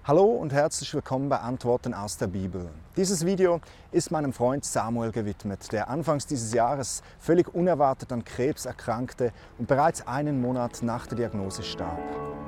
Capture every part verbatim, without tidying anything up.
Hallo und herzlich willkommen bei Antworten aus der Bibel. Dieses Video ist meinem Freund Samuel gewidmet, der anfangs dieses Jahres völlig unerwartet an Krebs erkrankte und bereits einen Monat nach der Diagnose starb.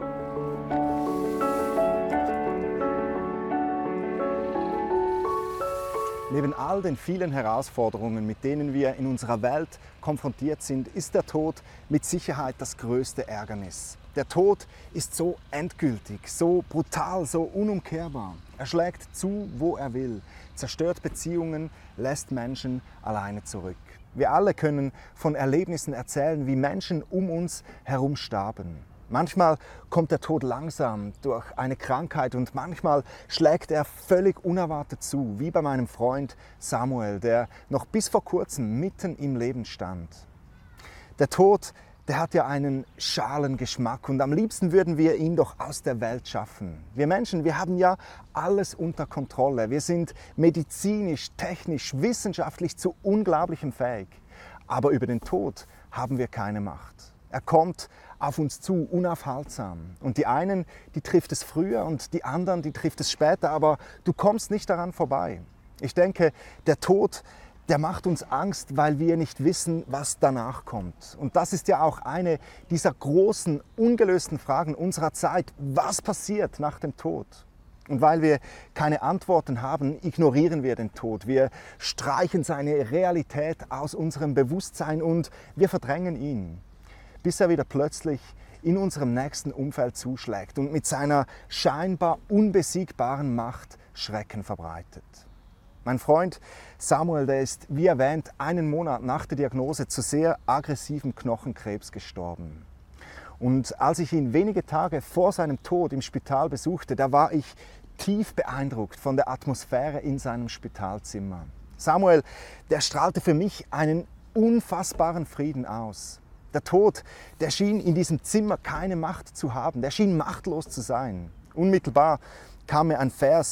Neben all den vielen Herausforderungen, mit denen wir in unserer Welt konfrontiert sind, ist der Tod mit Sicherheit das größte Ärgernis. Der Tod ist so endgültig, so brutal, so unumkehrbar. Er schlägt zu, wo er will, zerstört Beziehungen, lässt Menschen alleine zurück. Wir alle können von Erlebnissen erzählen, wie Menschen um uns herum starben. Manchmal kommt der Tod langsam durch eine Krankheit und manchmal schlägt er völlig unerwartet zu, wie bei meinem Freund Samuel, der noch bis vor kurzem mitten im Leben stand. Der Tod, der hat ja einen schalen Geschmack und am liebsten würden wir ihn doch aus der Welt schaffen. Wir Menschen, wir haben ja alles unter Kontrolle. Wir sind medizinisch, technisch, wissenschaftlich zu Unglaublichem fähig. Aber über den Tod haben wir keine Macht. Er kommt auf uns zu, unaufhaltsam. Und die einen, die trifft es früher und die anderen, die trifft es später, aber du kommst nicht daran vorbei. Ich denke, der Tod, der macht uns Angst, weil wir nicht wissen, was danach kommt. Und das ist ja auch eine dieser großen, ungelösten Fragen unserer Zeit. Was passiert nach dem Tod? Und weil wir keine Antworten haben, ignorieren wir den Tod. Wir streichen seine Realität aus unserem Bewusstsein und wir verdrängen ihn, bis er wieder plötzlich in unserem nächsten Umfeld zuschlägt und mit seiner scheinbar unbesiegbaren Macht Schrecken verbreitet. Mein Freund Samuel, der ist, wie erwähnt, einen Monat nach der Diagnose zu sehr aggressivem Knochenkrebs gestorben. Und als ich ihn wenige Tage vor seinem Tod im Spital besuchte, da war ich tief beeindruckt von der Atmosphäre in seinem Spitalzimmer. Samuel, der strahlte für mich einen unfassbaren Frieden aus. Der Tod, der schien in diesem Zimmer keine Macht zu haben, der schien machtlos zu sein. Unmittelbar kam mir ein Vers